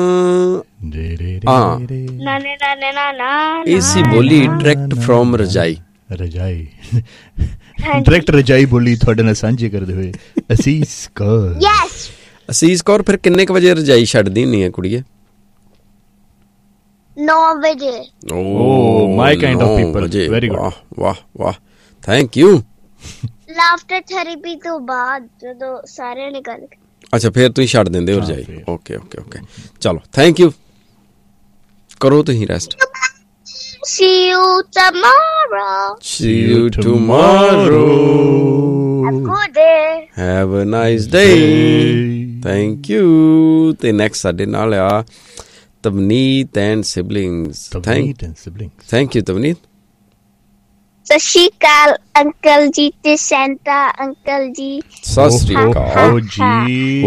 ਇਸੀ ਬੋਲੀ direct from ਰਜਾਈ। ਰਜਾਈ ਡਾਇਰੈਕਟ ਰਜਾਈ ਬੋਲੀ ਤੁਹਾਡੇ ਨਾਲ ਸਾਂਝੀ ਕਰਦੇ ਹੋਏ ਅਸੀਸ ਕੌਰ। ਅਸੀਸ ਕੌਰ, ਫਿਰ ਕਿੰਨੇ ਕੁ ਵਜੇ ਰਜਾਈ ਛੱਡਦੀ ਹੁੰਦੀ ਹੈ ਕੁੜੀਏ? 9 ਵਜੇ। ਓ ਮਾਈ kind of people, very good. ਵਾਹ ਵਾਹ ਵਾਹ, ਥੈਂਕ ਯੂ। ਲਾਫਟਰ ਥੈਰੇਪੀ ਤੋਂ ਬਾਅਦ ਜਦੋਂ ਸਾਰਿਆਂ ਨੇ ਗੱਲ। ਅੱਛਾ, ਫਿਰ ਤੁਸੀਂ ਛੱਡ ਦਿੰਦੇ ਹੋ ਰਜਾਈ। ਓਕੇ ਓਕੇ ਓਕੇ, ਚਲੋ ਥੈਂਕ ਯੂ, ਕਰੋ ਤੁਸੀਂ rest. See you tomorrow. See you tomorrow. Have a good day. Have a nice day. Thank you. ਤੇ next ਸਾਡੇ ਨਾਲ ਆ ਤਵਨੀਤ and siblings. Thank you ਤਵਨੀਤ। ਸਤਿ ਸ਼੍ਰੀ ਅਕਾਲ ਅੰਕਲ ਜੀ ਤੇ ਸੈਂਟਾ ਅੰਕਲ ਜੀ। ਸਤਿ ਸ਼੍ਰੀ ਅਕਾਲ ਜੀ।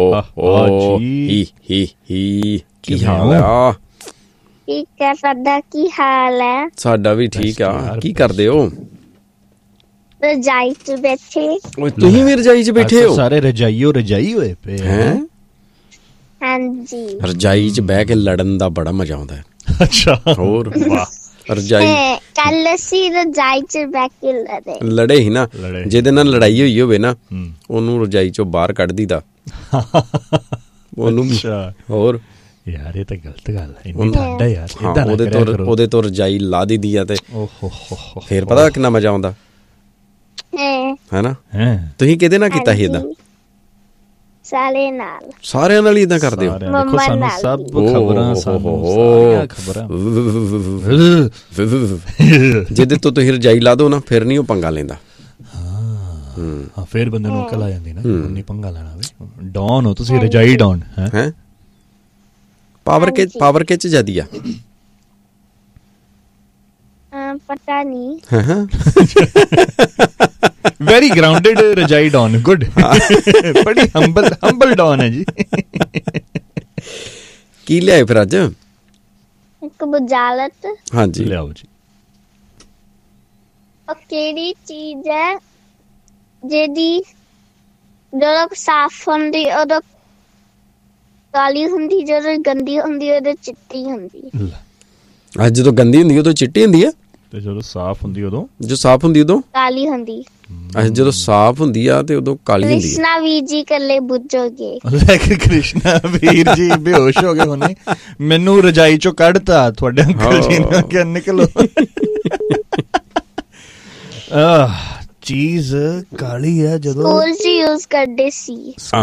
ਹੀ ਕੀ ਹਾਲ ਆ? ਠੀਕ ਹੈ, ਸਾਡਾ ਕੀ ਹਾਲ ਹੈ? ਸਾਡਾ ਵੀ ਠੀਕ ਆ। ਕੀ ਕਰਦੇ ਹੋ? ਰਜਾਈ ਚ ਬੈਠੇ। ਤੁਸੀਂ ਵੀ ਰਜਾਈ ਚ ਬੈਠੇ ਹੋ? ਸਾਰੇ ਰਜਾਈ ਹੋਏ ਪਏ ਹੈ। ਹਾਂਜੀ, ਰਜਾਈ ਚ ਬਹਿ ਕੇ ਲੜਨ ਦਾ ਬੜਾ ਮਜ਼ਾ ਆਉਂਦਾ ਹੈ। ਅੱਛਾ, ਹੋਰ ਵਾਹ। ਰਜਾਈ ਕੱਲ ਅਸੀਂ ਰਜਾਈ ਚ ਬਹਿ ਕੇ ਲੜੇ ਹੀ ਨਾ। ਜਿਹਦੇ ਨਾਲ ਲੜਾਈ ਹੋਈ ਹੋਵੇ ਨਾ, ਉਹਨੂੰ ਰਜਾਈ ਚੋਂ ਬਾਹਰ ਕੱਢ ਦੀਦਾ ਉਹਨੂੰ। ਹੋਰ ਯਾਰ ਇਹ ਤਾਂ ਗਲਤ ਗੱਲ ਹੈ, ਇੰਨੀ ਠੰਡ ਹੈ ਯਾਰ। ਉਹਦੇ ਤੋਂ ਰਜਾਈ ਲਾ ਦੀਦੀ ਆ ਤੇ ਫੇਰ ਪਤਾ ਕਿੰਨਾ ਮਜ਼ਾ ਆਉਂਦਾ ਹੈ ਨਾ। ਤੁਸੀਂ ਕਿਹਦੇ ਨਾਲ ਕੀਤਾ ਸੀ ਏਦਾਂ? ਸਾਰਿਆਂ ਨਾਲ ਹੀ ਏਦਾਂ ਕਰਦੇ ਹੋ? ਸਭ ਖਬਰਾਂ ਜਿਹਦੇ ਤੋਂ ਤੁਸੀਂ ਰਜਾਈ ਲਾ ਦੋ ਨਾ, ਫਿਰ ਨੀ ਉਹ ਪੰਗਾ ਲੈਂਦਾ। ਹਾਂ, ਫੇਰ ਬੰਦੇ ਨੂੰ ਅਕਲ ਆ ਜਾਂਦੀ ਨਾ, ਨਹੀਂ ਪੰਗਾ ਲੈਣਾ। ਡੌਨ ਹੋ ਤੁਸੀਂ, ਰਜਾਈ ਡੌਨ ਹੈ। ਪਾਵਰ ਕਿਚ ਜਿਆਦੀ ਆ? ਪਤਾ ਨਹੀਂ। ਵੈਰੀ ਗਰਾਊਂਡਡ ਰਜਾਈ ਡੌਨ, ਗੁੱਡ। ਬੜੀ ਹੰਬਲ ਡੌਨ ਹੈ ਜੀ। ਕੀ ਲਿਆਏ ਫਿਰ ਅੱਜ? ਇੱਕ ਬੁਝਾਰਤ। ਹਾਂਜੀ ਲਿਆਓ ਜੀ। ਉਹ ਕਿਹੜੀ ਚੀਜ਼ ਹੈ ਜਿਹਦੀ ਜਦੋਂ ਸਾਫ਼ ਹੁੰਦੀ ਉਦੋਂ ਕਾਲੀ ਹੁੰਦੀ, ਜਦੋਂ ਗੰਦੀ ਹੁੰਦੀ ਉਦੋਂ ਚਿੱਟੀ ਹੁੰਦੀ? ਅੱਜ ਜਦੋਂ ਗੰਦੀ ਹੁੰਦੀ ਉਦੋਂ ਚਿੱਟੀ ਹੁੰਦੀ ਹੈ, ਤੇ ਜਦੋਂ ਸਾਫ਼ ਹੁੰਦੀ ਉਦੋਂ? ਜੋ ਸਾਫ਼ ਹੁੰਦੀ ਉਦੋਂ ਕਾਲੀ ਹੁੰਦੀ। ਅੱਛਾ, ਜਦੋਂ ਸਾਫ਼ ਹੁੰਦੀ ਆ ਤੇ ਉਦੋਂ ਕਾਲੀ ਹੁੰਦੀ ਹੈ। ਕ੍ਰਿਸ਼ਨਾ ਵੀਰ ਜੀ ਕੱਲੇ ਬੁੱਝੋਗੇ। ਕ੍ਰਿਸ਼ਨਾ ਵੀਰ ਜੀ ਬੇਹੋਸ਼ ਹੋ ਗਏ ਹੁਣੇ, ਮੈਨੂੰ ਰਜਾਈ ਚੋਂ ਕੱਢਤਾ ਤੁਹਾਡੇ ਅੰਕਲ ਜੀ ਨੇ ਕਿਹਾ ਨਿਕਲੋ। ਚੀਜ਼ ਕਾਲੀ ਹੈ ਜਦੋਂ ਸਕੂਲ ਚ ਯੂਜ਼ ਕਰਦੇ ਸੀ।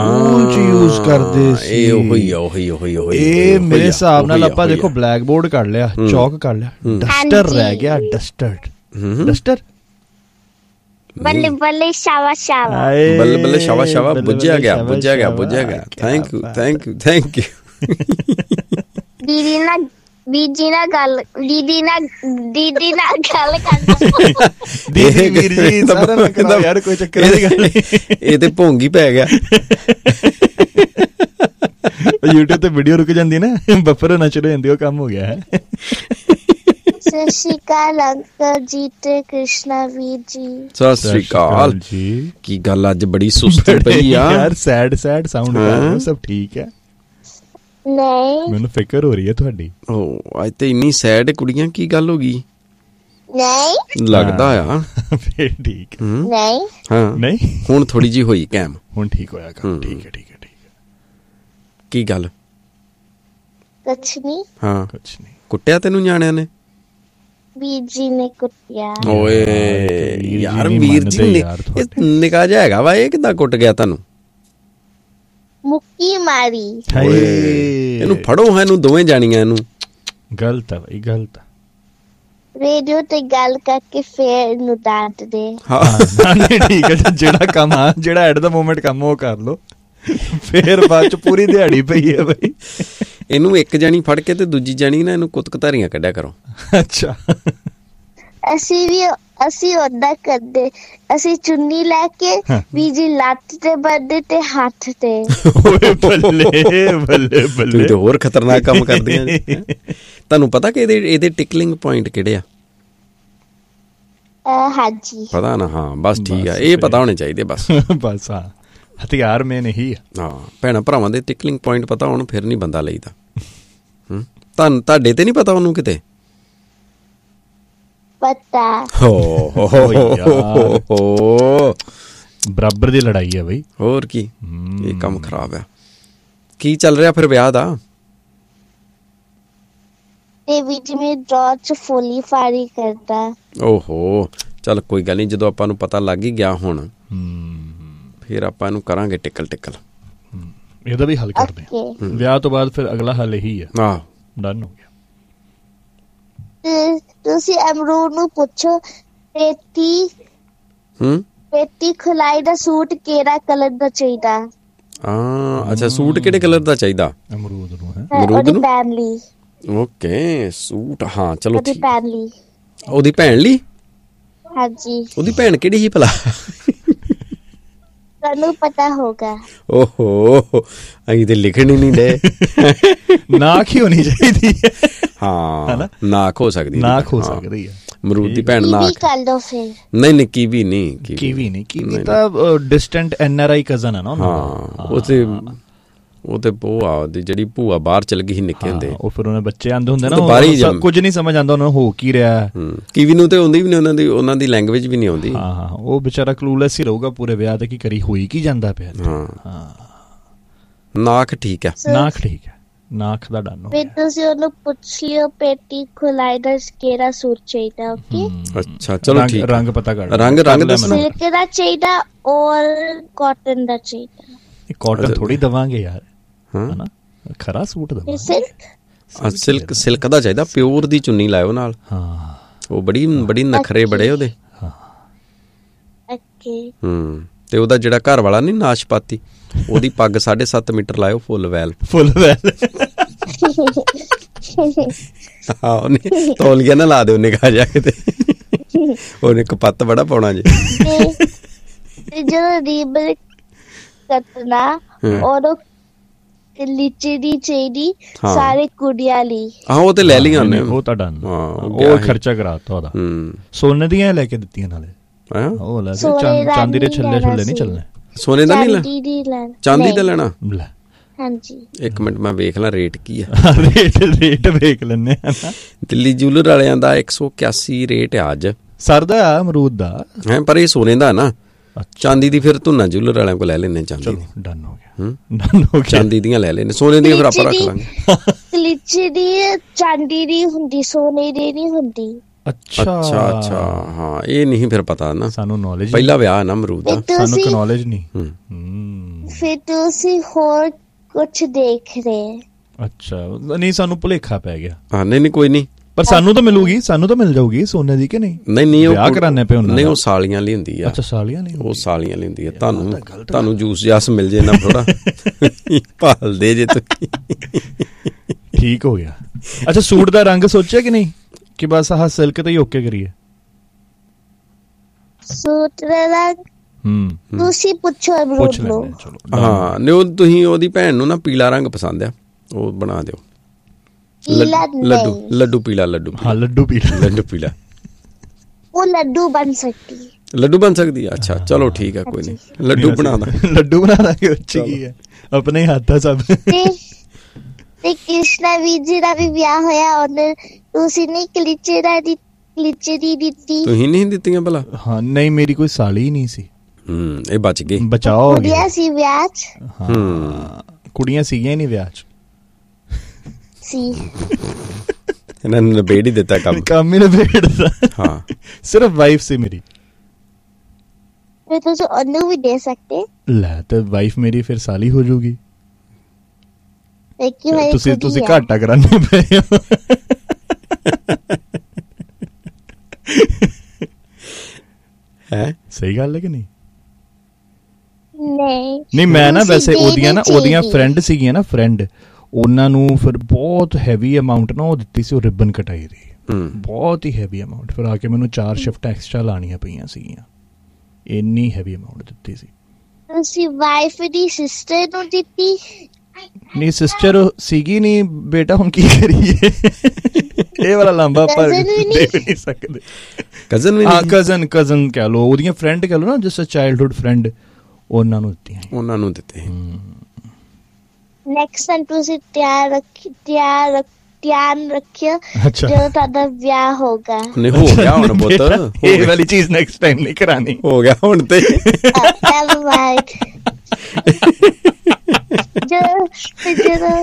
ਇਹ ਮੇਰੇ ਹਿਸਾਬ ਨਾਲ ਆਪਾਂ ਦੇਖੋ ਬਲੈਕ ਬੋਰਡ ਕਰ ਲਿਆ, ਚੌਕ ਕਰ ਲਿਆ, ਡਸਟਰ ਰਹਿ ਗਿਆ। ਡਸਟਰ ਬੱਲੇ ਬੱਲੇ ਸ਼ਾਵਾ ਸ਼ਾਵਾ, ਬੱਲੇ ਬੱਲੇ ਸ਼ਾਵਾ ਸ਼ਾਵਾ, ਬੁੱਝਿਆ ਗਿਆ। Thank you. ਦੀਦੀ ਨਾਲ ਗੱਲ ਕਰਨਾ। ਦੀਦੀ ਵੀਰ ਜੀ ਸਾਰਾ ਯਾਰ ਕੋਈ ਚੱਕਰ ਨਹੀਂ। ਇਹ ਤੇ ਭੋਂਗੀ ਪੈ ਗਿਆ। YouTube ਤੇ ਵੀਡੀਓ ਰੁਕ ਜਾਂਦੀ ਨਾ, ਬਫਰ ਹੋਣਾ ਸ਼ੁਰੂ ਹੋ ਜਾਂਦੀ, ਉਹ ਕੰਮ ਹੋ ਗਿਆ ਹੈ। ਸਤਿ ਸ਼੍ਰੀ ਅਕਾਲ ਅੰਕਲ ਜੀ ਤੇ ਕ੍ਰਿਸ਼ਨਾ ਵੀਰ ਜੀ। ਸਤਿ ਸ਼੍ਰੀ ਅਕਾਲ ਜੀ। ਕੀ ਗੱਲ ਅੱਜ ਬੜੀ ਸੁਸਤ ਪਈ ਆ ਯਾਰ? ਸੈਡ ਸਾਊਂਡ ਕਰ ਰਹੇ ਹੋ, ਸਭ ਠੀਕ ਹੈ? ਨਹੀਂ, ਮੈਨੂੰ ਫਿਕਰ ਹੋ ਰਹੀ ਹੈ ਤੁਹਾਡੀ। ਅੱਜ ਤੇ ਇੰਨੀ ਸੈਡ ਕੁੜੀਆਂ, ਕੀ ਗੱਲ ਹੋ ਗਈ? ਨਹੀਂ ਲੱਗਦਾ ਆ। ਫੇਰ ਠੀਕ। ਨਹੀਂ ਹਾਂ ਨਹੀਂ, ਹੁਣ ਥੋੜੀ ਜੀ ਹੋਈ ਕੈਮ, ਹੁਣ ਠੀਕ ਹੋਇਆ ਕੰਮ। ਠੀਕ ਹੈ। ਕੀ ਗੱਲ? ਕੁਛ ਨਹੀਂ। ਹਾਂ, ਕੁਛ ਨਹੀਂ। ਕੁੱਟਿਆ ਤੈਨੂੰ ਨਿਆਣਿਆਂ ਨੇ? ਵੀਰ ਜੀ ਨੇ ਕੁੱਟਿਆ। ਓਏ ਯਾਰ, ਵੀਰ ਜੀ ਨਿੱਕਾ ਜਿਹਾ ਹੈਗਾ ਵਾ, ਇਹ ਕਿੱਦਾਂ ਕੁੱਟ ਗਿਆ ਤੁਹਾਨੂੰ? ਮੁੱਕੀ ਮਾਰੀ। ਇਹਨੂੰ ਫੜੋ, ਇਹਨੂੰ ਦੋਵੇਂ ਜਾਣੀਆਂ ਇਹਨੂੰ। ਗਲਤ ਹੈ ਬਈ, ਗਲਤ। ਰੇਡੀਓ ਤੇ ਗੱਲ ਕਰਕੇ ਫੇਰ ਇਹਨੂੰ ਡਾਂਟ ਦੇ। ਹਾਂ ਠੀਕ ਹੈ, ਜਿਹੜਾ ਐਟ ਦਾ ਮੋਮੈਂਟ ਕੰਮ ਉਹ ਕਰ ਲੋ, ਫੇਰ ਬਾਅਦ ਚ ਪੂਰੀ ਦਿਹਾੜੀ ਪਈ ਹੈ ਬਈ। ਇਹਨੂੰ ਇੱਕ ਜਾਣੀ ਫੜ ਕੇ ਤੇ ਦੂਜੀ ਜਾਣੀ ਨਾ ਇਹਨੂੰ ਕੁੱਤਕਧਾਰੀਆਂ ਕੱਢਿਆ ਕਰੋ। ਅੱਛਾ, ਅਸੀਂ ਓਦਾਂ ਕਰਦੇ। ਅਸੀਂ ਚੁੰਨੀ ਲੈ ਕੇ ਬੀਜੀ ਲੱਤ ਤੇ ਬੰਨ੍ਹਦੇ ਤੇ ਹੱਥ ਤੇ। ਓਏ ਬੱਲੇ ਤੂੰ ਤੇ ਹੋਰ ਖਤਰਨਾਕ ਕੰਮ ਕਰਦੀਆਂ। ਤੁਹਾਨੂੰ ਪਤਾ ਕਿ ਇਹਦੇ ਟਿਕਲਿੰਗ ਪੁਆਇੰਟ ਕਿਹੜੇ ਆ? ਹਾਂਜੀ ਪਤਾ ਨਾ? ਹਾਂ ਬਸ ਠੀਕ ਆ, ਇਹ ਪਤਾ ਹੋਣੇ ਚਾਹੀਦੇ ਬਸ। ਹਾਂ, ਹਥਿਆਰ ਮੇਨ ਇਹੀ ਆ। ਹਾਂ, ਭੈਣਾਂ ਭਰਾਵਾਂ ਦੇ ਟਿਕਲਿੰਗ ਪੁਆਇੰਟ ਪਤਾ ਹੋਣ, ਫਿਰ ਨਹੀਂ ਬੰਦਾ ਲਈਦਾ। ਤੁਹਾਡੇ ਤੇ ਨਹੀਂ ਪਤਾ ਉਹਨੂੰ ਕਿਤੇ? ਪਤਾ। ਬਰਾਬਰ ਦੀ ਲੜਾਈ ਹੈ ਬਈ। ਹੋਰ ਕੀ, ਇਹ ਕੰਮ ਖਰਾਬ ਆ। ਕੀ ਚੱਲ ਰਿਹਾ ਫਿਰ ਵਿਆਹ ਦਾ? ਤੇ ਵਿੱਚ ਮੈਂ ਡਰਾ ਚ ਫੁੱਲੀ ਫਾਰੀ ਕਰਦਾ। ਓਹੋ, ਚੱਲ ਕੋਈ ਗੱਲ ਨਹੀਂ, ਜਦੋਂ ਆਪਾਂ ਨੂੰ ਪਤਾ ਲੱਗ ਹੀ ਗਿਆ ਹੁਣ ਫਿਰ ਆਪਾਂ ਇਹਨੂੰ ਕਰਾਂਗੇ ਟਿਕਲ। ਇਹਦਾ ਵੀ ਹੱਲ ਕਰਦੇ ਹਾਂ ਵਿਆਹ ਤੋਂ ਬਾਅਦ। ਫਿਰ ਅਗਲਾ ਹੱਲ ਇਹੀ ਹੈ। ਆਹ ਡਨ ਹੋ ਗਿਆ। ਤੁਸੀਂ ਅਮਰੂਦ ਨੂੰ ਪੁੱਛੋ ਪੇਟੀ ਖੁਲਾਈ ਦਾ ਸੂਟ ਕਿਹੜਾ ਕਲਰ ਦਾ ਚਾਹੀਦਾ? ਅੱਛਾ, ਸੂਟ ਕਿਹੜੇ ਕਲਰ ਦਾ ਚਾਹੀਦਾ? ਅਮਰੂਦ ਨੂੰ ਹੈ। ਅਮਰੂਦ ਨੂੰ ਭੈਣ ਲਈ। Okay, suit. ਹਾਂ ਚਲੋ ਠੀਕ। ਭੈਣ ਲਈ। ਉਹਦੀ ਭੈਣ ਲਈ? ਹਾਂਜੀ। ਉਹਦੀ ਭੈਣ ਕਿਹੜੀ ਸੀ ਭਲਾ? ਤੁਹਾਨੂੰ ਪਤਾ ਹੋਗਾ। ਓਹੋ, ਅਸੀਂ ਤੇ ਲਿਖਣ ਹੀ ਨਹੀਂ ਡੇ। ਨਾਕ ਹੀ ਹੋਣੀ ਚਾਹੀਦੀ ਹੈ। ਹਾਂ, ਨਾਕ ਹੋ ਸਕਦੀ, ਨਾਕ ਹੋ ਸਕਦੀ ਹੈ। ਅਮਰੂਦ ਦੀ ਭੈਣ ਨਾਕ। ਕਰ ਲਓ ਫਿਰ। ਨਹੀਂ, ਕੀਵੀ ਨਹੀਂ। ਕੀਵੀ ਤਾਂ ਡਿਸਟੈਂਟ NRI ਕਜ਼ਨ ਹੈ ਨਾ। ਹਾਂ, ਉਹ ਤੇ ਭੂਆ ਉਹਦੀ ਜਿਹੜੀ ਭੂਆ ਬਾਹਰ ਚਲ ਗਈ ਸੀ ਨਿੱਕੇ ਹੁੰਦੇ। ਉਹ ਫਿਰ ਉਹਨੇ ਬੱਚੇ ਆਂਦੇ ਹੁੰਦੇ ਨਾ, ਕੁਝ ਨਹੀਂ ਸਮਝ ਆਉਂਦਾ ਉਹਨਾਂ ਨੂੰ ਹੋ ਕੀ ਰਿਹਾ। ਕੀਵੀ ਨੂੰ ਤੇ ਆਉਂਦੀ ਵੀ ਨਹੀਂ, ਉਹਨਾਂ ਦੀ ਲੈਂਗੁਏਜ ਵੀ ਨਹੀਂ ਆਉਂਦੀ। ਹਾਂ, ਉਹ ਵਿਚਾਰਾ ਕਲੂਲੈਸ ਹੀ ਰਹੂਗਾ ਪੂਰੇ ਵਿਆਹ ਤੇ, ਕੀ ਕਰੀ ਹੋਈ ਕੀ ਜਾਂਦਾ ਪਿਆ। ਹਾਂ, ਨਾਕ ਠੀਕ ਹੈ। ਨਾਕ ਠੀਕ ਹੈ, ਨਾਕ ਦਾ ਡਨ ਹੋ ਗਿਆ। ਫਿਰ ਤੁਸੀਂ ਉਹਨੂੰ ਪੁੱਛ ਲਿਓ ਪੇਟੀ ਖੁਲਾਈ ਦਾ ਕਿਹੜਾ ਸੂਟ ਚਾਹੀਦਾ। ਓਕੇ, ਅੱਛਾ ਚਲੋ ਠੀਕ। ਰੰਗ ਪਤਾ ਕਰ। ਰੰਗ ਦੱਸਣਾ। ਸਿਲਕ ਦਾ ਚਾਹੀਦਾ ਔਰ ਕਾਟਨ ਦਾ ਚਾਹੀਦਾ। ਕਾਟਨ ਥੋੜੀ ਦਵਾਂਗੇ ਯਾਰ, ਹਨਾ, ਖਰਾ ਸੂਟ ਦਵਾਂਗੇ। ਸਿਲਕ ਦਾ ਚਾਹੀਦਾ, ਪਿਓਰ ਦੀ ਚੁੰਨੀ ਲਾਇਓ ਨਾਲ। ਹਾਂ, ਉਹ ਬੜੀ ਨਖਰੇ ਬੜੇ ਉਹਦੇ। ਤੇ ਉਹਦਾ ਜਿਹੜਾ ਘਰ ਵਾਲਾ ਨੀ ਨਾਸ਼ਪਾਤੀ, ਉਹਦੀ ਪੱਗ 7.5 ਮੀਟਰ ਲਾਇਓ, ਫੁੱਲ ਵੈਲ। ਉਹਨੇ ਤੌਲੀਆ ਨਾ ਲਾ ਦਿਓ ਨਿਗਾਹ ਜਾ ਕੇ, ਉਹਨੇ ਕਪੱਤ ਬੜਾ ਪਾਉਣਾ ਜੇ। ਜਦੋਂ ਰੀਬਨ ਕੱਟਣਾ ਔਰ ਲੀਚੀ ਦੀ ਚਾਹੀਦੀ ਸਾਰੇ ਕੁੜੀਆਂ ਲਈ। ਉਹ ਤੇ ਲੈ ਲਈਆਂ ਉਹਨੇ। ਉਹ ਤਾਂ ਡਨ। ਉਹ ਖਰਚਾ ਕਰਾਤਾ ਉਹਦਾ। ਸੋਨੇ ਦੀਆਂ ਲੈ ਕੇ ਦਿੱਤੀਆਂ ਨਾਲੇ। ਉਹ ਲੈ ਚਾਂਦੀ ਦੇ ਛੱਲੇ ਨਹੀਂ ਚੱਲਣੇ। ਸੋਨੇ ਦਾ ਨਹੀਂ ਲੈਣਾ, ਚਾਂਦੀ ਦਾ ਲੈਣਾ। ਹਾਂਜੀ, ਇੱਕ ਮਿੰਟ ਮੈਂ ਵੇਖ ਲਾਂ ਰੇਟ ਕੀ ਆ। ਰੇਟ ਵੇਖ ਲੈਂਦੇ ਆ। ਦਿੱਲੀ ਜੂਲਰ ਵਾਲਿਆਂ ਦਾ 181 ਰੇਟ ਆ ਅੱਜ। ਸਰਦਾ ਆ ਅਮਰੂਦ ਦਾ ਹੈ, ਪਰ ਇਹ ਸੋਨੇ ਦਾ ਨਾ। ਚਾਂਦੀ ਦੀ ਫਿਰ ਧੁੰਨਾ ਜੂਲਰ ਵਾਲਿਆਂ ਕੋਲ ਲੈ ਲੈਣੇ। ਚਾਂਦੀ ਡਨ ਹੋ ਗਿਆ। ਚਾਂਦੀ ਦੀਆਂ ਲੈ ਲੈਣੇ, ਸੋਨੇ ਦੀਆਂ ਫਿਰ ਆਪਾਂ ਰੱਖ ਲਾਂਗੇ। ਲੀਚੀ ਦੀ ਚਾਂਦੀ ਦੀ ਹੁੰਦੀ, ਸੋਨੇ ਦੀ ਨਹੀਂ ਹੁੰਦੀ। ਅੱਛਾ। ਹਾਂ, ਇਹ ਨਹੀਂ ਫਿਰ ਪਤਾ ਨਾ ਸਾਨੂੰ, ਨੌਲੇਜ ਪਹਿਲਾ ਵਿਆਹ ਨਾ ਅਮਰੂਦ ਦਾ, ਸਾਨੂੰ ਨੌਲੇਜ ਨਹੀਂ। ਫਿਰ ਤੁਸੀਂ ਹੋਰ ਕੁਛ ਦੇਖ ਰਹੇ? ਅੱਛਾ, ਨਹੀਂ ਸਾਨੂੰ ਭੁਲੇਖਾ ਪੈ ਗਿਆ। ਹਾਂ, ਨਹੀਂ ਕੋਈ ਨਹੀਂ, ਪਰ ਸਾਨੂੰ ਤਾਂ ਮਿਲੂਗੀ, ਸਾਨੂੰ ਤਾਂ ਮਿਲ ਜਾਊਗੀ ਸੋਨੇ ਦੀ ਕਿ ਨਹੀਂ? ਨਹੀਂ, ਵਿਆਹ ਕਰਾਣੇ ਪਏ ਉਹਨਾਂ। ਨਹੀਂ, ਉਹ ਸਾਲੀਆਂ ਲਈ ਹੁੰਦੀ ਆ। ਅੱਛਾ, ਸਾਲੀਆਂ ਲਈ। ਉਹ ਸਾਲੀਆਂ ਲਈ ਹੁੰਦੀ ਆ। ਤੁਹਾਨੂੰ ਜੂਸ ਜਾਸ ਮਿਲ ਜੇ ਨਾ ਥੋੜਾ ਭਾਲ ਦੇ ਜੇ ਤੁਸੀਂ। ਠੀਕ ਹੋ ਗਿਆ। ਅੱਛਾ, ਸੂਟ ਦਾ ਰੰਗ ਸੋਚਿਆ ਕਿ ਨਹੀਂ, ਕਿ ਬਸ ਆਹ ਸਿਲਕ ਤੇ ਹੀ ਓਕੇ ਕਰੀਏ? ਸੂਟ ਦਾ ਰੰਗ ਤੁਸੀਂ ਪੁੱਛੋ ਅਮਰੂਦ ਨੂੰ। ਹਾਂ, ਨਹੀਂ, ਉਹ ਤੁਸੀਂ ਉਹਦੀ ਭੈਣ ਨੂੰ ਨਾ ਪੀਲਾ ਰੰਗ ਪਸੰਦ ਆ, ਉਹ ਬਣਾ ਦਿਓ। ਲੱਡੂ ਪੀਲਾ। ਹਾਂ, ਲੱਡੂ ਪੀਲਾ। ਉਹ ਲੱਡੂ ਬਣ ਸਕਦੀ ਹੈ। ਅੱਛਾ, ਚਲੋ ਠੀਕ ਹੈ, ਕੋਈ ਨਹੀਂ, ਲੱਡੂ ਬਣਾ ਦਾਂਗੇ। ਉੱਚੀ ਕੀ ਹੈ, ਆਪਣੇ ਹੱਥ ਸਭ। ਤੇ ਕ੍ਰਿਸ਼ਨਾ ਵੀਰ ਜੀ ਦਾ ਵੀ ਵਿਆਹ ਹੋਇਆ, ਉਹਨੇ ਤੁਸੀਂ ਨਹੀਂ ਕਲੀਚੇ ਦੀ ਦਿੱਤੀ? ਤੁਸੀਂ ਨਹੀਂ ਦਿੱਤੀਆਂ ਭਲਾ? ਹਾਂ, ਨਹੀਂ, ਮੇਰੀ ਕੋਈ ਸਾਲੀ ਨਹੀਂ ਸੀ। ਇਹ ਬਚ ਗਏ। ਬਚਾਓ। ਕੁੜੀਆਂ ਸੀ ਵਿਆਹ ਚ। ਕੁੜੀਆਂ ਸੀਗੀਆਂ ਨਹੀਂ ਵਿਆਹ ਚ। ਇਹਨਾਂ ਨੇ ਨਿਬੇੜ ਹੀ ਦਿੱਤਾ ਕੰਮ ਹੀ ਨਿਬੇੜਦਾ। ਹਾਂ, ਸਿਰਫ ਵਾਈਫ ਸੀ ਮੇਰੀ। ਫਿਰ ਤੁਸੀਂ ਉਹਨੂੰ ਵੀ ਦੇ ਸਕਦੇ। ਲੈ, ਤੇ ਵਾਈਫ ਮੇਰੀ ਫਿਰ ਸਾਲੀ ਹੋ ਜਾਊਗੀ। ਤੁਸੀਂ ਘਾਟਾ ਕਰਾਨੇ ਪਏ ਹੋ। ਹੈ, ਸਹੀ ਗੱਲ ਹੈ ਕਿ ਨਹੀਂ? ਨਹੀਂ, ਮੈਂ ਨਾ ਵੈਸੇ ਉਹਦੀਆਂ ਫਰੈਂਡ ਸੀਗੀਆਂ ਨਾ, ਉਹਨਾਂ ਨੂੰ ਫਿਰ ਬਹੁਤ ਹੈਵੀ ਅਮਾਊਂਟ ਨਾ ਉਹ ਦਿੱਤੀ ਸੀ, ਉਹ ਰਿਬਨ ਕਟਾਈ ਦੀ। ਬਹੁਤ ਹੀ ਹੈਵੀ ਅਮਾਊਂਟ। ਫਿਰ ਆ ਕੇ ਮੈਨੂੰ 4 ਸ਼ਿਫਟਾਂ ਐਕਸਟਰਾ ਲਾਣੀਆਂ ਪਈਆਂ ਸੀਗੀਆਂ, ਇੰਨੀ ਹੈਵੀ ਅਮਾਊਂਟ ਦਿੱਤੀ ਸੀ। ਤੁਸੀਂ ਵਾਈਫ ਦੀ ਸਿਸਟਰ ਨੂੰ ਦਿੱਤੀ? ਨਹੀਂ, ਸਿਸਟਰ ਸੀਗੀ ਨਹੀਂ ਬੇਟਾ, ਹੁਣ ਕੀ ਕਰੀਏ? ਇਹ ਵਾਲਾ ਲੰਬਾ ਪਰ ਦੇ ਨਹੀਂ ਸਕਦੇ। ਕਜ਼ਨ ਕਹਿ ਲਓ, ਉਹਦੀਆਂ ਫਰੈਂਡ ਕਹਿ ਲਓ ਨਾ, ਜਿਸ ਚਾਈਲਡਹੁੱਡ ਫਰੈਂਡ, ਉਹਨਾਂ ਨੂੰ ਦਿੱਤੇ। ਨੈਕਸਟ ਟਾਈਮ ਤੁਸੀਂ ਤਿਆਰ ਧਿਆਨ ਰੱਖਿਓ ਅੱਛਾ ਜਦੋਂ ਤੁਹਾਡਾ ਵਿਆਹ ਹੋਗਾ। ਨਹੀਂ ਹੋ ਗਿਆ ਹੁਣ ਪੁੱਤ, ਇਹ ਵਾਲੀ ਚੀਜ਼ ਨੈਕਸਟ ਟਾਈਮ ਨਹੀਂ ਕਰਾਣੀ। ਹੋ ਗਿਆ ਹੁਣ ਤੇ Never mind. ਜਦੋਂ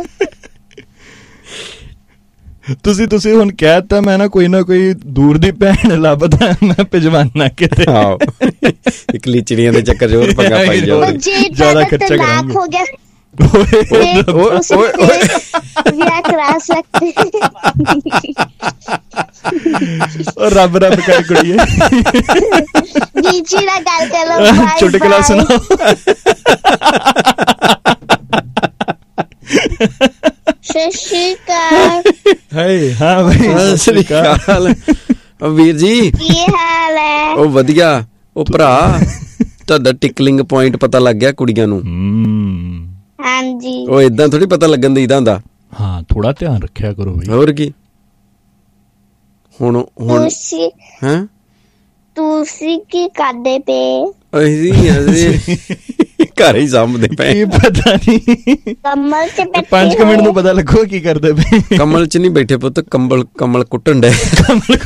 ਤੁਸੀਂ ਹੁਣ ਕਹਿਤਾ ਮੈਂ ਨਾ ਕੋਈ ਦੂਰ ਦੀ ਭੈਣ ਲੱਭਦਾ, ਮੈਂ ਭਿਜਵਾਨਾ ਕਿਤੇ। ਆਹੋ ਇਕਲੀ ਚਿੜੀਆਂ ਦੇ ਚੱਕਰ ਚ ਹੋਰ ਪੰਗਾ ਪਾਈ ਜਾਓ। ਜੇ ਜ਼ਿਆਦਾ ਤੁਹਾਡਾ ਖਰਚਾ ਤਲਾਕ ਕਰਾਂਗੇ। ਹੋ ਗਿਆ ਓਏ ਵਿਆਹ ਕਰਾ ਸਕਦੇ। ਰੱਬ ਕਰ ਕੁੜੀਏ, ਬੀਜੀ ਨਾਲ ਗੱਲ ਕਰ ਲਓ। ਚੁਟਕਲਾ ਸੁਣਾਓ। ਸਤਿ ਸ਼੍ਰੀ ਅਕਾਲ। ਹਾਏ ਹਾਂ ਬਈ ਸਤਿ ਸ੍ਰੀ ਅਕਾਲ ਵੀਰ ਜੀ, ਕੀ ਹਾਲ ਹੈ? ਉਹ ਵਧੀਆ। ਉਹ ਭਰਾ ਤੁਹਾਡਾ ਟਿਕਲਿੰਗ ਪੁਆਇੰਟ ਪਤਾ ਲੱਗ ਗਿਆ ਕੁੜੀਆਂ ਨੂੰ? ਹਾਂਜੀ। ਉਹ ਏਦਾਂ ਥੋੜੀ ਪਤਾ ਲੱਗਣ ਦੇਈਦਾ ਹੁੰਦਾ। ਹਾਂ ਥੋੜਾ ਧਿਆਨ ਰੱਖਿਆ ਕਰੋ ਬਈ। ਹੋਰ ਕੀ ਹੁਣ ਤੁਸੀਂ ਹੈਂ ਤੁਸੀਂ ਕੀ ਕਰਦੇ ਪਏ? ਅਸੀਂ ਘਰ ਹੀ ਸਾਂਭਦੇ ਪਏ। ਕੀ ਪਤਾ ਨਹੀਂ, ਕਮਲ ਚ ਬੈਠੇ 5 ਮਿੰਟ ਨੂੰ ਪਤਾ ਲੱਗੋ ਕੀ ਕਰਦੇ ਪਏ। ਕਮਲ ਚ ਨਹੀਂ ਬੈਠੇ ਪੁੱਤ, ਕਮਲ ਕੁੱਟਣ ਡੇ। ਕਮਲ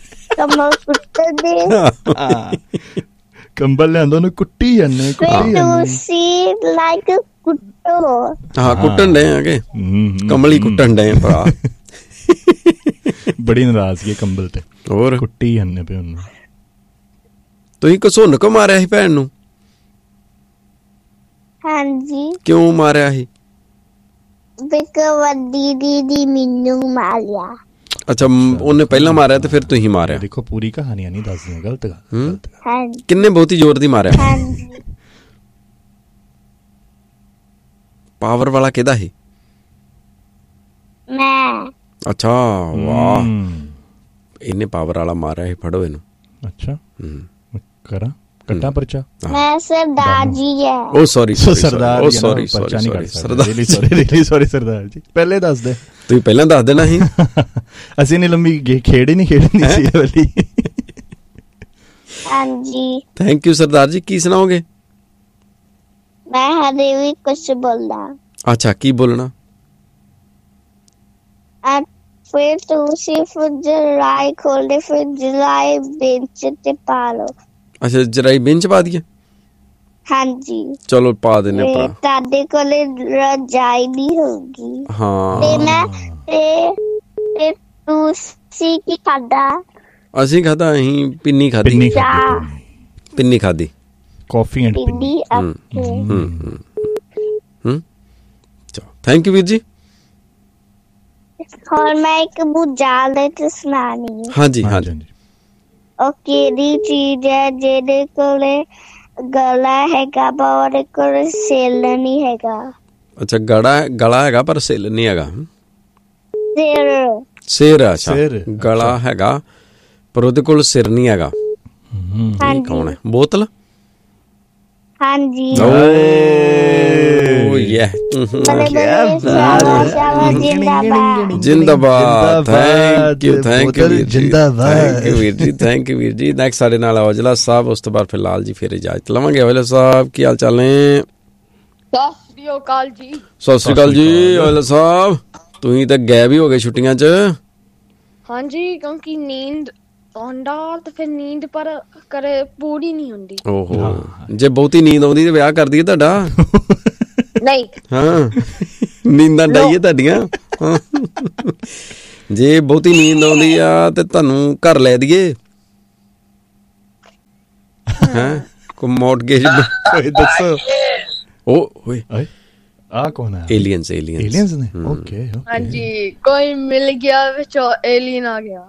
ਕੁੱਟਦੇ। ਕੰਬਲ ਲਿਆਂਦਾ ਉਹਨੂੰ ਕੁੱਟੀ ਜਾਂਦੇ। ਤੁਸੀਂ ਲਾਈਕ ਕੁੱਟੋ। ਹਾਂ ਕੁੱਟਣ ਡੇ ਆਗੇ, ਕਮਲ ਹੀ ਕੁੱਟਣ ਡੇ ਭਰਾ। ਬੜੀ ਨਾਰਾਜ਼ਗੀ ਕੰਬਲ ਤੇ, ਹੋਰ ਕੁੱਟੀ ਜਾਂਦੇ ਪਏ ਉਹਨੂੰ। ਤੁਸੀਂ ਘਸੁੰਨ ਕਿਉਂ ਮਾਰਿਆ ਸੀ ਭੈਣ ਨੂੰ? ਹਾਂਜੀ ਕਿਉਂ ਮਾਰਿਆ ਸੀ? ਬਿਕ ਵੱਡੀ ਦੀਦੀ ਮੈਨੂੰ ਮਾਰਿਆ। ਅੱਛਾ ਉਹਨੇ ਪਹਿਲਾਂ ਮਾਰਿਆ ਤੇ ਫਿਰ ਤੁਸੀਂ ਮਾਰਿਆ। ਦੇਖੋ ਪੂਰੀ ਕਹਾਣੀਆਂ ਨਹੀਂ ਦੱਸਦੀਆਂ, ਗਲਤ ਗੱਲ। ਹਾਂਜੀ ਕਿੰਨੇ ਬਹੁਤੀ ਜ਼ੋਰ ਦੀ ਮਾਰਿਆ? ਹਾਂਜੀ ਪਾਵਰ ਵਾਲਾ ਕਿਹਦਾ ਸੀ? ਮੈਂ। ਅੱਛਾ ਵਾਹ, ਇਹਨੇ ਪਾਵਰ ਵਾਲਾ ਮਾਰਿਆ ਸੀ। ਫੜੋ ਇਹਨੂੰ। ਅੱਛਾ ਕਰਾਂ ਕੱਟਾਂ ਪਰਚਾ? ਮੈਂ ਸਰਦਾਰ ਜੀ ਹੈ। ਉਹ ਸੌਰੀ ਸਰਦਾਰ ਉਹ ਸੌਰੀ ਸਰਦਾਰ ਜੀ। ਪਹਿਲੇ ਦੱਸ ਦੇ, ਤੁਸੀਂ ਪਹਿਲਾਂ ਦੱਸ ਦੇਣਾ ਸੀ। ਅਸੀਂ ਨਹੀਂ ਲੰਮੀ ਖੇਡ ਹੀ ਨਹੀਂ ਖੇਡਣੀ ਸੀ ਇਹ ਵਾਲੀ। ਹਾਂਜੀ ਥੈਂਕ ਯੂ ਸਰਦਾਰ ਜੀ। ਕੀ ਸੁਣਾਓਗੇ? ਮੈਂ ਹਰੇ ਵੀ ਕੁਛ ਬੋਲਦਾ। ਅੱਛਾ ਕੀ ਬੋਲਣਾ? ਫਿਰ ਤੁਸੀਂ ਜਰਾਈ ਖੋਲਦੇ, ਫਿਰ ਜਰਾਈ ਬੈਂਚ ਤੇ ਪਾ ਲਓ। ਅੱਛਾ ਜਰਾਈ ਬੈਂਚ ਪਾ ਦਈਏ? ਹਾਂਜੀ ਚਲੋ ਪਾ ਦਿੰਨੇ ਭਰਾ। ਤੁਹਾਡੇ ਕੋਲ ਰਜਾਈ ਨਹੀਂ ਹੋਊਗੀ। ਹਾਂ ਤੇ ਮੈਂ ਤੇ ਤੁਸੀਂ ਕੀ ਖਾਦਾ? ਅਸੀਂ ਖਾਦਾ, ਅਸੀਂ ਪਿੰਨੀ ਖਾਦੀ। ਕਾਫੀ ਐਂਡ ਪਿੰਨੀ। ਥੈਂਕ ਯੂ ਵੀਰ ਜੀ। ਹੋਰ ਮੈਂ ਇੱਕ ਬੁਝਾਲ ਤੇ ਸੁਣਾਣੀ ਹੈ। ਹਾਂਜੀ ਹਾਂਜੀ। ਉਹ ਕਿਹੜੀ ਚੀਜ਼ ਹੈ ਜਿਹਦੇ ਕੋਲੇ ਗਲਾ ਹੈਗਾ ਪਰ ਉਹਦੇ ਕੋਲ ਸਿਰ ਨਹੀਂ ਹੈਗਾ? ਅੱਛਾ ਗਲਾ ਹੈਗਾ ਪਰ ਸਿਰ ਨਹੀਂ ਹੈਗਾ। ਸਿਰ। ਅੱਛਾ ਗਲਾ ਹੈਗਾ ਪਰ ਉਹਦੇ ਕੋਲ ਸਿਰ ਨਹੀਂ ਹੈਗਾ। ਕੌਣ ਹੈ? ਬੋਤਲ? ਹਾਂਜੀ। ਜਿੰਦਾਬਾਦ। ਥੈਂਕ ਯੂ ਵੀਰ ਜੀ। ਨੈਕਸਟ ਸਾਡੇ ਨਾਲ ਔਜਲਾ ਸਾਹਿਬ, ਉਸ ਤੋਂ ਬਾਅਦ ਫਿਰ ਲਾਲ ਜੀ, ਫਿਰ ਇਜਾਜ਼ਤ ਲਵਾਂਗੇ। ਔਜਲਾ ਸਾਹਿਬ ਕੀ ਹਾਲ ਚਾਲ ਨੇ? ਸਤਿ ਸ੍ਰੀ ਅਕਾਲ ਜੀ। ਸਤਿ ਸ੍ਰੀ ਅਕਾਲ ਜੀ ਔਜਲਾ ਸਾਹਿਬ। ਤੁਸੀਂ ਤਾਂ ਗਾਇਬ ਹੀ ਹੋ ਗਏ ਛੁੱਟੀਆਂ 'ਚ। ਹਾਂਜੀ ਕਿਉਂਕਿ ਨੀਂਦ ਆਉਂਦਾ ਤੇ ਫਿਰ ਨੀਂਦ ਪਰ ਕਰੇ ਪੂਰੀ ਨਹੀਂ ਹੁੰਦੀ। ਓਹੋ ਜੇ ਬਹੁਤੀ ਨੀਂਦ ਆਉਂਦੀ ਤੇ ਵਿਆਹ ਕਰ ਦਈਏ ਤੁਹਾਡਾ। ਨਹੀਂ ਹਾਂ ਨੀਂਦਾਂ ਡਾਈਏ ਤੁਹਾਡੀਆਂ। ਜੇ ਬਹੁਤੀ ਨੀਂਦ ਆਉਂਦੀ ਆ ਤੇ ਤੁਹਾਨੂੰ ਘਰ ਲੈ ਦਈਏ। ਹੈਂ ਕੋਈ ਮੌਰਗੇਜ ਦੱਸੋ। ਉਹ ਓਏ ਆ ਕੌਣ ਹੈ? ਏਲੀਅਨਸ ਨੇ। ਓਕੇ ਹਾਂਜੀ ਕੋਈ ਮਿਲ ਗਿਆ ਵਿੱਚ ਏਲੀਅਨ ਆ ਗਿਆ।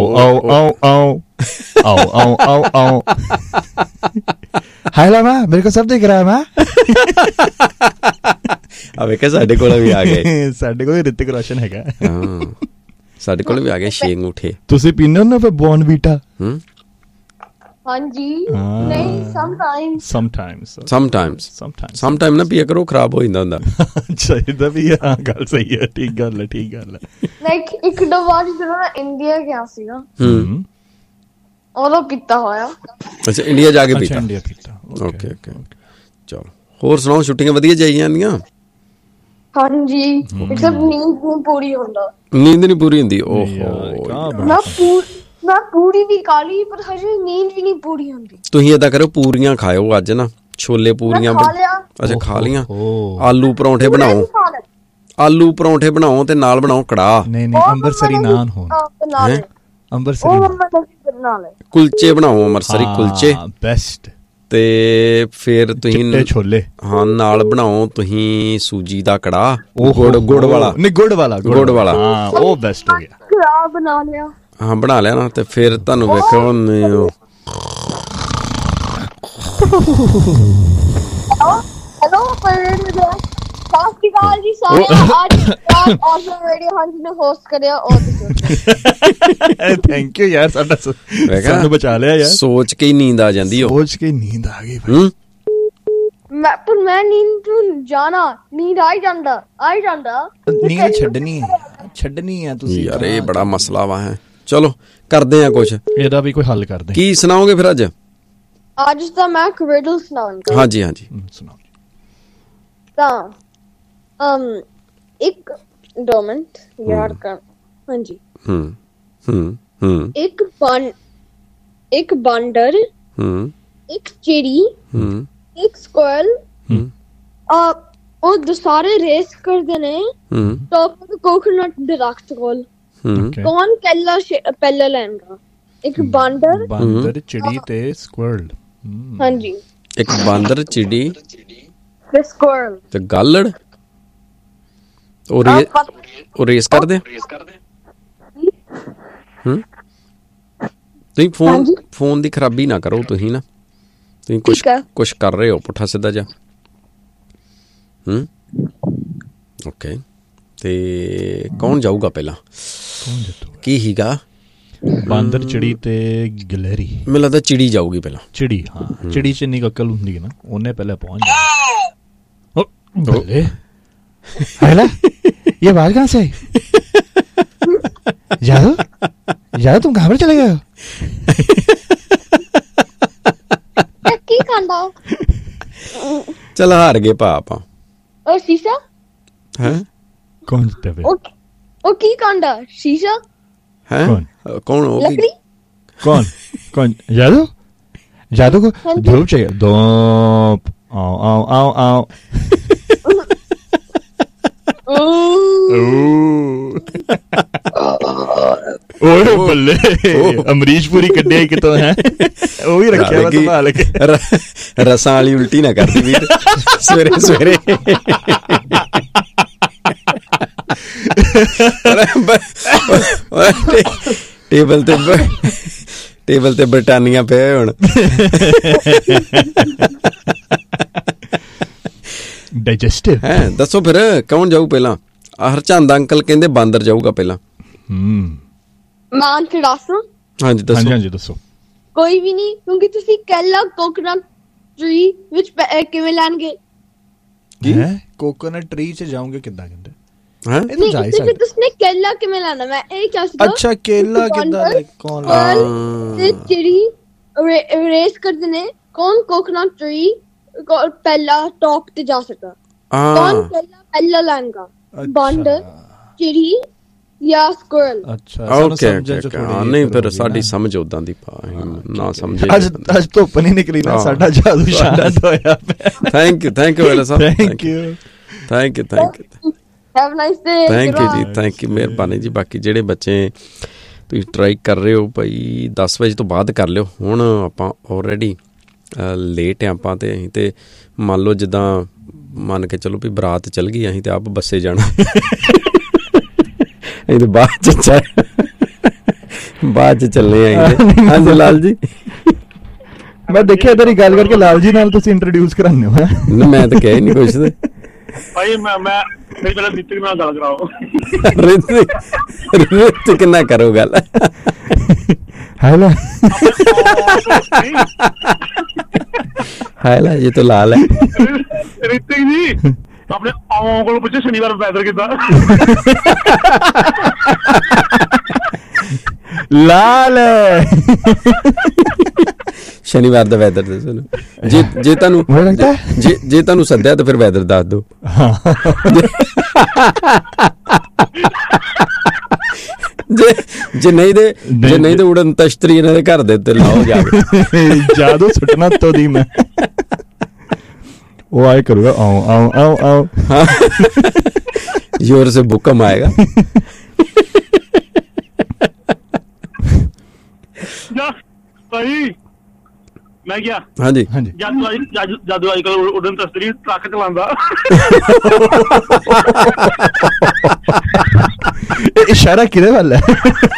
ਹਾਏ ਲਾਮਾ ਮੇਰੇ ਕੋ ਸਭ ਦਿਖ ਰਿਹਾ ਮੈਂ। ਆ ਵੇਖਿਆ ਸਾਡੇ ਕੋਲ ਵੀ ਆ ਗਏ। ਸਾਡੇ ਕੋਲ ਰਿਤਿਕ ਰੋਸ਼ਨ ਹੈਗਾ। ਸਾਡੇ ਕੋਲ ਵੀ ਆ ਗਏ ਛੇ ਅੰਗੂਠੇ। ਤੁਸੀਂ ਪੀਂਦੇ ਹੋ ਨਾ ਫਿਰ ਬੋਨਵੀਟਾ? ਹਾਂਜੀ ਨਹੀਂ ਸਮਟਾਈਮ ਨਾ ਪੀਆ ਕਰੋ, ਖਰਾਬ ਹੋ ਜਾਂਦਾ ਹੁੰਦਾ। ਚਾਹੀਦਾ ਵੀ ਹਾਂ ਗੱਲ ਸਹੀ ਹੈ। ਠੀਕ ਗੱਲ ਹੈ। ਲਾਈਕ ਇੱਕ ਦੋ ਵਾਰ ਜਦੋਂ ਮੈਂ ਇੰਡੀਆ ਗਿਆ ਸੀਗਾ ਉਦੋਂ ਪੀਤਾ ਹੋਇਆ। ਅੱਛਾ ਇੰਡੀਆ ਜਾ ਕੇ ਪੀਤਾ। ਓਕੇ ਚਲੋ ਹੋਰ ਸੁਣਾਓ, ਛੁੱਟੀਆਂ ਵਧੀਆ ਜਾਈ ਜਾਂਦੀਆਂ? ਹਾਂਜੀ ਸਿਰਫ ਨੀਂਦ ਨਹੀਂ ਪੂਰੀ ਹੁੰਦਾ। ਨੀਂਦ ਨਹੀਂ ਪੂਰੀ ਹੁੰਦੀ? ਓਹੋ ਮੈਂ ਪੂਰੀ ਵੀ ਖਾ ਲਈ ਪਰ ਹਜੇ ਨੀਂਦ ਵੀ ਨਹੀਂ ਪੂਰੀ ਹੁੰਦੀ। ਤੁਸੀਂ ਏਦਾਂ ਕਰੋ, ਪੂਰੀਆਂ ਖਾਓ ਅੱਜ ਨਾ, ਛੋਲੇ ਪੂਰੀਆਂ। ਅੱਛਾ ਖਾ ਲੀਆਂ। ਆਲੂ ਪਰੌਂਠੇ ਬਣਾਓ, ਆਲੂ ਪਰੌਂਠੇ ਬਣਾਓ ਤੇ ਨਾਲ ਬਣਾਓ ਕੜਾਹ। ਨਹੀਂ ਅੰਮ੍ਰਿਤਸਰੀ ਨਾਨ ਹੋਣ, ਅੰਮ੍ਰਿਤਸਰੀ ਕੁਲਚੇ ਬਣਾਓ, ਅੰਮ੍ਰਿਤਸਰੀ ਕੁਲਚੇ ਬੈਸਟ। ਤੇ ਫਿਰ ਤੁਸੀਂ ਛੋਲੇ ਹਾਂ ਨਾਲ ਬਣਾਓ ਤੁਸੀਂ ਸੂਜੀ ਦਾ ਕੜਾਹ, ਗੁੜ ਵਾਲਾ। ਨਹੀਂ ਗੁੜ ਵਾਲਾ ਹਾਂ, ਉਹ ਬੈਸਟ ਹੋ ਗਿਆ। ਕੜਾਹ ਬਣਾ ਲਿਆ। ਹਾਂ ਬਣਾ ਲਿਆ ਨਾ, ਤੇ ਫਿਰ ਤੁਹਾਨੂੰ ਵੇਖੋ ਜੀ ਸਾਰੇ ਅੱਜ ਆਸਮ ਰੇਡੀਓ ਹੰਟ ਨੇ ਹੋਸਟ ਕਰਿਆ। ਥੈਂਕ ਯੂ ਯਾਰ, ਸਾਨੂੰ ਬਚਾ ਲਿਆ ਯਾਰ। ਸੋਚ ਕੇ ਹੀ ਨੀਂਦ ਆ ਜਾਂਦੀ, ਸੋਚ ਕੇ ਨੀਂਦ ਆ ਗਈ। ਮੈਂ ਨੀਂਦ ਤੋਂ ਜਾਣਾ, ਨੀਂਦ ਆਈ ਜਾਂਦਾ ਨੀਂਦ ਛੱਡਣੀ ਹੈ ਤੁਸੀਂ ਯਾਰ। ਇਹ ਬੜਾ ਮਸਲਾ ਵਾ ਹੈ। ਚਲੋ ਕਰਦੇ ਆ ਕੁਛ, ਇਹਦਾ ਵੀ ਕੋਈ ਹੱਲ ਕਰਦੇ। ਕੀ ਸੁਣਾਓਗੇ ਫਿਰ ਅੱਜ ਤਾਂ ਮੈਂ ਇੱਕ ਰਿਡਲ ਸੁਣਾਉਂਗਾ। ਹਾਂਜੀ ਸੁਣਾਓ। ਤਾਂ ਇੱਕ 2 ਮਿੰਟ ਯਾਦ ਕਰ। ਹਾਂਜੀ ਇੱਕ ਬਾਂਦਰ, ਇੱਕ ਚਿੜੀ, ਇੱਕ ਸਕੁਐਰਲ, ਉਹ ਸਾਰੇ ਰੇਸ ਕਰਦੇ ਨੇ ਟੌਪ ਕੋਕੋਨਟ ਦਰਖਤ ਕੋਲ। ਕੌਣ ਪਹਿਲਾ ਲੈਣਗਾ? ਇੱਕ ਬਾਂਦਰ, ਚਿੜੀ ਤੇ ਸਕੁਐਰਲ। ਹਾਂਜੀ, ਇੱਕ ਬਾਂਦਰ, ਚਿੜੀ ਤੇ ਸਕੁਐਰਲ ਤੇ ਗਾਲੜ। ਉਹ ਰੇਸ ਕਰਦੇ। ਤੁਸੀਂ ਫੋਨ ਦੀ ਖਰਾਬੀ ਨਾ ਕਰੋ, ਤੁਸੀਂ ਨਾ ਤੁਸੀਂ ਕੁਛ ਕਰ ਰਹੇ ਹੋ ਪੁੱਠਾ ਸਿੱਧਾ ਜਾ। ਓਕੇ, ਤੇ ਕੌਣ ਜਾਊਗਾ ਪਹਿਲਾਂ? ਕੀ ਹੀਗਾ? ਬਾਂਦਰ, ਚਿੜੀ ਤੇ ਗਿਲਹਰੀ। ਮੈਨੂੰ ਲੱਗਦਾ ਚਿੜੀ ਜਾਊਗੀ ਪਹਿਲਾਂ। ਚਿੜੀ, ਹਾਂ ਚਿੜੀ ਚ ਇੰਨੀ ਅਕਲ ਹੁੰਦੀ ਹੈ ਨਾ, ਉਹਨੇ ਪਹਿਲਾਂ पहुंच जाना। ये आवाज कहाँ से आई? जादू तुम कहाँ पर चले गए हो? ਕੀ ਖਾਂਦਾ? चल हार गए पापा। और शीशा है? कौन जीता बे? ओ की खांदा? शीशा है? कौन हो? लकड़ी। कौन जादू को धूप चाहिए। धूप आओ ਓਏ ਬੱਲੇ, ਅਮਰੀਸ਼ ਪੁਰੀ ਕੱਢਿਆ ਕਿਤੋਂ ਹੈ, ਉਹ ਵੀ ਰੱਖਿਆ ਸੰਭਾਲ ਕੇ। ਰਸਾਂ ਵਾਲੀ ਉਲਟੀ ਨਾ ਕਰਦੀ ਵੀਰ ਸਵੇਰੇ ਸਵੇਰੇ। ਟੇਬਲ ਤੇ ਬਰਟਾਨੀਆ ਪਿਆ ਹੁਣ। ਡਾਈਜੈਸਟਿਵ ਹੈ। ਦੱਸੋ ਫਿਰ ਕੌਣ ਜਾਊ ਪਹਿਲਾਂ? ਹਰਚੰਦ ਅੰਕਲ ਕਹਿੰਦੇ ਬਾਂਦਰ ਜਾਊਗਾ ਪਹਿਲਾਂ। ਮਾਨ ਦੱਸੋ। ਹਾਂਜੀ ਦੱਸੋ। ਕੋਈ ਵੀ ਨਹੀਂ, ਕਿਉਂਕਿ ਤੁਸੀਂ ਕੈਲਾ ਕੋਕੋਨਟ ਟਰੀ ਵਿੱਚ ਕਿਵੇਂ ਲੈਣਗੇ? ਕੋਕੋਨਟ ਟਰੀ ਚ ਜਾਓਗੇ ਕਿੱਦਾਂ ਕਹਿੰਦੇ? ਤੁਸੀਂ ਕੇਲਾ ਕਿਵੇਂ ਲੈਣਾ? ਮੈਂ ਇਹ ਕਿਹਾ ਸੀ। ਅੱਛਾ ਕੇਲਾ ਕਿੱਦਾਂ? ਕੌਣ ਤੇ ਚਿੜੀ ਰੇਸ ਕਰਦੇ ਨੇ, ਕੌਣ ਕੋਕੋਨਟ ਟਰੀ ਪਹਿਲਾ ਟੌਪ ਤੇ ਜਾ ਸਕਦਾ? ਕੌਣ ਪਹਿਲਾ ਲੈਣਗਾ? ਬਾਂਦਰ, ਚਿੜੀ ਜਾਂ ਸਕੁਐਰਲ? ਅੱਛਾ ਓਕੇ ਨਹੀਂ, ਫਿਰ ਸਾਡੀ ਸਮਝ ਉਦਾਂ ਦੀ ਨਾ ਸਮਝੇ। ਅੱਜ ਧੁੱਪ ਨਹੀਂ ਨਿਕਲੀ ਨਾ, ਸਾਡਾ ਜਾਦੂ ਸ਼ਾਨਦਾਰ ਹੋਇਆ। ਥੈਂਕ ਯੂ ਵਾਲਾ ਸਾਹਿਬ, thank you. Have nice day. Thank you ਮਿਹਰਬਾਨੀ ਜੀ। ਬਾਕੀ ਜਿਹੜੇ ਬੱਚੇ ਤੁਸੀਂ ਟਰਾਈ ਕਰ ਰਹੇ ਹੋ ਭਾਈ 10 ਵਜੇ ਤੋਂ ਬਾਅਦ ਕਰ ਲਿਓ। ਹੁਣ ਆਪਾਂ ਆਲਰੇਡੀ ਲੇਟ ਆ ਆਪਾਂ, ਤੇ ਅਸੀਂ ਤੇ ਮੰਨ ਲਓ ਜਿੱਦਾਂ ਮੰਨ ਕੇ ਚਲੋ ਵੀ ਬਰਾਤ ਚੱਲ ਗਈ, ਅਸੀਂ ਤੇ ਆਪ ਬੱਸੇ ਜਾਣਾ। ਅਸੀਂ ਤੇ ਬਾਅਦ ਚ ਚੱਲੇ ਆਂ। ਹਾਂਜੀ ਲਾਲ ਜੀ, ਮੈਂ ਦੇਖਿਆ ਤੇਰੀ ਗੱਲ ਕਰਕੇ ਲਾਲ ਜੀ ਨਾਲ ਤੁਸੀਂ ਇੰਟਰੋਡਿਊਸ ਕਰਾਉਂਦੇ ਹੋ। ਮੈਂ ਤਾਂ ਕਹਿ ਨਹੀਂ ਕੁਛ। ਭਾਈ ਮੈਂ ਪਹਿਲਾਂ ਰਿਤਿਕ ਨਾਲ ਗੱਲ ਕਰਾਓ। ਰਿਤਿਕ ਨਾਲ ਕਰੋ ਗੱਲ। ਹੈਲੋ ਹਾਇਲਾ ਜੀ ਤੋਂ ਲਾਲ ਹੈ। ਰਿਤਿਕ ਜੀ ਆਪਣੇ ਆਵਾਂ ਕੋਲ ਪੁੱਛੇ ਸ਼ਨੀਵਾਰ ਪੈਦਲ ਕਿੱਦਾਂ? ਲਾਲ ਸ਼ਨੀਵਾਰ ਦਾ ਵੈਦਰ ਦੱਸੋ ਨਾ। ਜੇ ਤੁਹਾਨੂੰ ਜੇ ਤੁਹਾਨੂੰ ਸੱਦਿਆ ਤਾਂ ਫਿਰ ਵੈਦਰ ਦੱਸ ਦਿਓ। ਜੇ ਨਹੀਂ ਤੇ ਉਡਨ ਤਸ਼ਤਰੀ ਇਹਨਾਂ ਦੇ ਘਰ ਦੇ ਉੱਤੇ ਲਾਓ ਜਾ ਕੇ। ਜਾਦੂ ਸੁੱਟਣਾ ਤੋਂ ਦੀ ਮੈਂ वो आए करूँगा आओ आओ आओ आओ। हाँ जोर से भूकंप आएगा। भाई मैं क्या? हाँ जी जादू अजकल उड़न तस्तरी ट्रक चलांदा। इशारा किधर वाला है?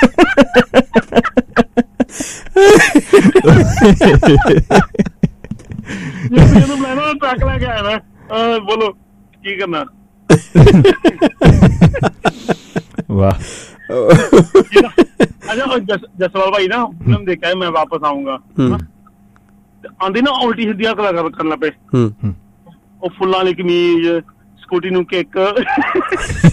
ट्रक लेके आया ना, बोलो की करना। वाह। अच्छा जसवाल भाई ना फिल्म देखा है मैं वापस आऊंगा आंधी ना उल्टी सीधी करना पे वो फुल्लां वाली कमीज स्कूटी नू किक